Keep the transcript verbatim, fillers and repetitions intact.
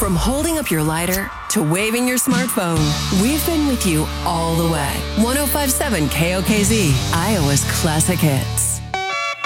From holding up your lighter to waving your smartphone, we've been with you all the way. one oh five point seven K O K Z, Iowa's classic hits.